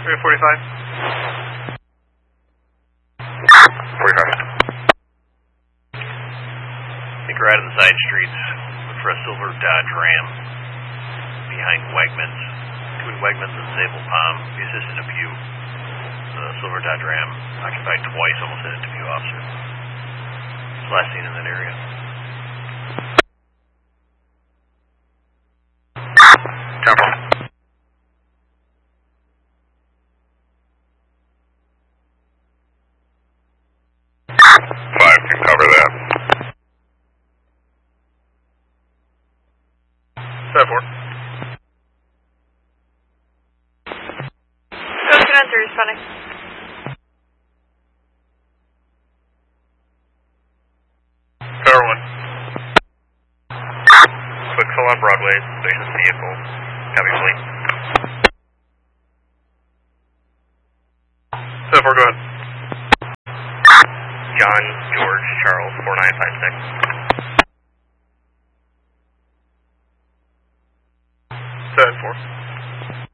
345. 45. I think we're out on the side streets. Look for a silver Dodge Ram behind Wegmans. Between Wegmans and Sable Palm, the assistant of Pew. The silver Dodge Ram occupied twice, almost hit a Pew officer. It's last seen in that area. Temple. 5 can cover that. 7-4. Go 293 responding. Tower 1. Quick call on Broadway, station's vehicle, heavy fleet. 7-4, go ahead. John George Charles 4956. 7-4.